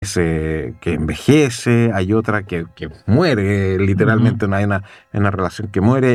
que envejece, hay otra que muere, literalmente, hay una relación que muere,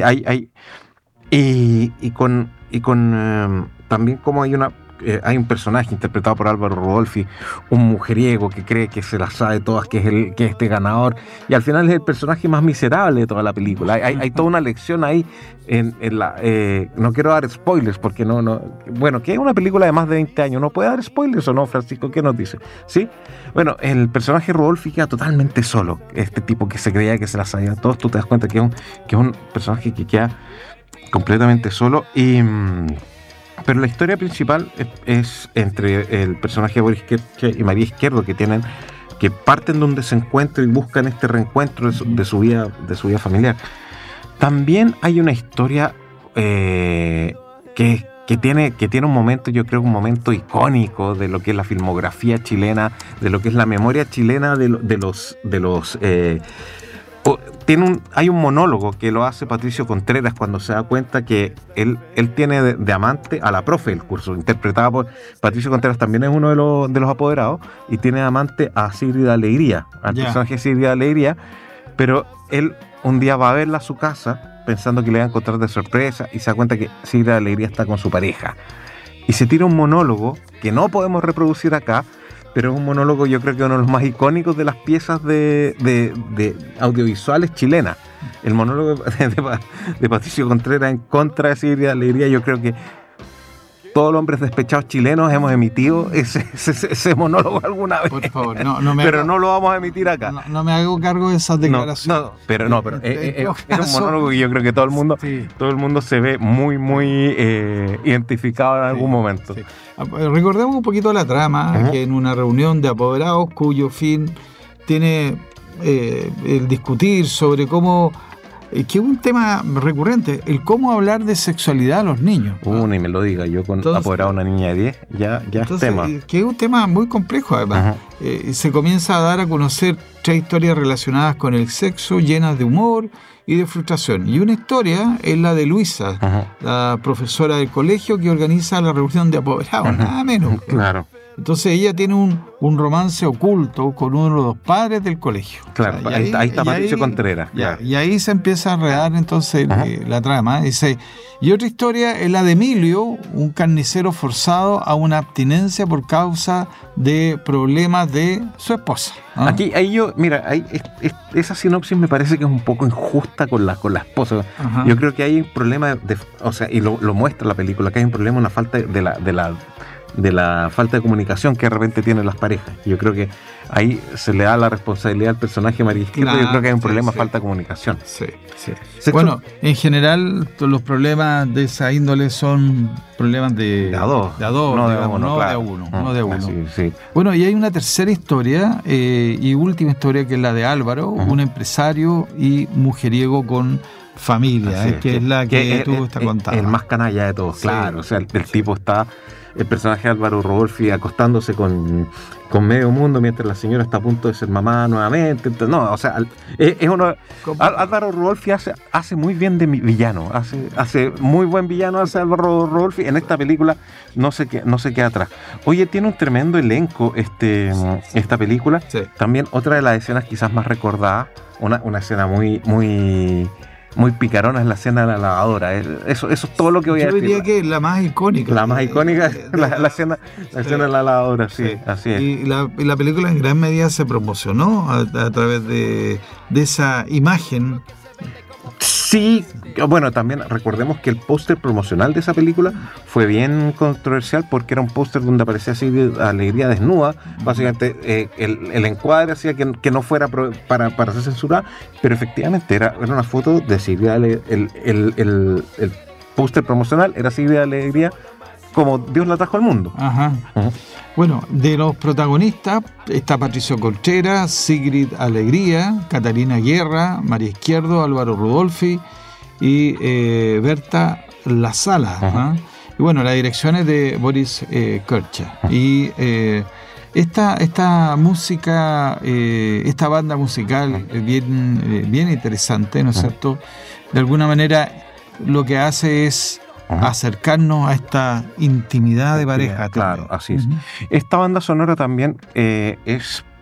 también como hay un personaje interpretado por Álvaro Rudolphy, un mujeriego que cree que se las sabe todas, que es este ganador, y al final es el personaje más miserable de toda la película. Hay toda una lección ahí no quiero dar spoilers porque bueno, que es una película de más de 20 años, ¿no puede dar spoilers o no, Francisco? ¿Qué nos dice? ¿Sí? Bueno, el personaje Rudolphy queda totalmente solo, este tipo que se creía que se las sabía todas, tú te das cuenta que es un personaje que queda completamente solo. Pero la historia principal es entre el personaje de Boris Kercher y María Izquierdo, que parten de un desencuentro y buscan este reencuentro de su vida familiar. También hay una historia que tiene un momento, yo creo, un momento icónico de lo que es la filmografía chilena, de lo que es la memoria chilena hay un monólogo que lo hace Patricio Contreras cuando se da cuenta que él tiene de amante a la profe del curso, interpretada por Patricio Contreras, también es uno de los apoderados, y tiene de amante a Sigrid Alegría, al personaje de Sigrid Alegría, pero él un día va a verla a su casa pensando que le va a encontrar de sorpresa y se da cuenta que Sigrid Alegría está con su pareja. Y se tira un monólogo que no podemos reproducir acá, pero es un monólogo, yo creo que uno de los más icónicos de las piezas de audiovisuales chilenas. El monólogo de Patricio Contreras en contra de Sigrid Alegría, yo creo que todos los hombres despechados chilenos hemos emitido ese monólogo alguna vez. Por favor, no lo vamos a emitir acá. No me hago cargo de esas declaraciones. Pero es un monólogo que yo creo que todo el mundo se ve muy, muy identificado en algún momento. Sí. Recordemos un poquito la trama, que en una reunión de apoderados cuyo fin tiene el discutir sobre cómo, que es un tema recurrente, el cómo hablar de sexualidad a los niños. Ni me lo diga, yo apoderado a una niña de 10, ya es tema. Que es un tema muy complejo además. Se comienza a dar a conocer 3 historias relacionadas con el sexo, llenas de humor y de frustración. Y una historia es la de Luisa, la profesora del colegio que organiza la reunión de apoderados, nada menos. Claro. Entonces ella tiene un romance oculto con uno de los 2 padres del colegio. Claro, o sea, ahí está Patricio Contreras. Claro. Y ahí se empieza a enredar entonces la trama. Y otra historia es la de Emilio, un carnicero forzado a una abstinencia por causa de problemas de su esposa. Aquí, esa sinopsis me parece que es un poco injusta con la esposa. Yo creo que hay un problema, y lo muestra la película, que hay un problema, una falta de la falta de comunicación que de repente tienen las parejas. Yo creo que ahí se le da la responsabilidad al personaje María Izquierdo. Yo creo que hay un problema de falta de comunicación. Sí. Bueno, en general los problemas de esa índole son problemas de a dos, no de uno. Sí. Bueno, y hay una tercera historia y última historia, que es la de Álvaro, un empresario y mujeriego con familia, que es la que tú estás contando. El más canalla de todos, claro. O sea, el tipo está... El personaje de Álvaro Rudolphy acostándose con medio mundo mientras la señora está a punto de ser mamá nuevamente. Álvaro Rudolphy hace muy bien de villano, hace muy buen villano, hace Álvaro Rudolphy. En esta película no se queda atrás. Oye, tiene un tremendo elenco esta película. Sí. También otra de las escenas quizás más recordadas, una escena muy picarona, es la escena de la lavadora. Eso es todo lo que voy a decir. Yo diría que es la más icónica. La más icónica es la escena de la lavadora, sí, así es. Y la película en gran medida se promocionó a través de esa imagen. Sí, bueno, también recordemos que el póster promocional de esa película fue bien controversial porque era un póster donde aparecía Sigrid Alegría desnuda. Básicamente el encuadre hacía que no fuera para ser censurada, pero efectivamente era una foto de Sigrid Alegría. El póster promocional era Sigrid Alegría como Dios la trajo al mundo. Bueno, de los protagonistas está Patricio Contreras, Sigrid Alegría, Catalina Guerra, María Izquierdo, Álvaro Rudolphy y Berta La Sala. Y bueno, la dirección es de Boris Kercher. Y esta música, esta banda musical es bien interesante, ¿no es cierto? De alguna manera lo que hace es acercarnos a esta intimidad de pareja. Claro, así es. Esta banda sonora también es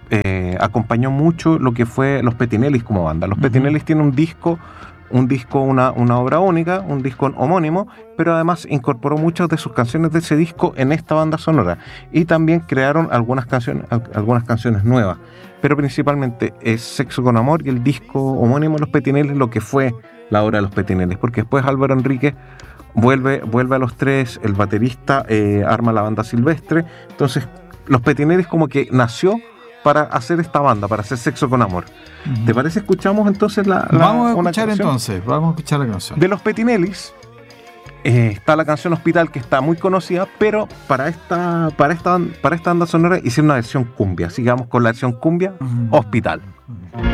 acompañó mucho lo que fue los Petinelis como banda. Los Petinelis tienen un disco, una obra única, un disco homónimo, pero además incorporó muchas de sus canciones de ese disco en esta banda sonora, y también crearon algunas canciones nuevas, pero principalmente es Sexo con Amor y el disco homónimo de los Petinelis lo que fue la obra de los Petinelis, porque después Álvaro Enríquez vuelve a Los Tres, el baterista arma la banda Silvestre. Entonces los Petinelis como que nació para hacer esta banda, para hacer Sexo con Amor. ¿Te parece? Escuchamos entonces vamos a escuchar la canción. De los Petinelis está la canción Hospital, que está muy conocida, pero para esta banda sonora hicieron una versión cumbia. Así que vamos con la versión cumbia, Hospital.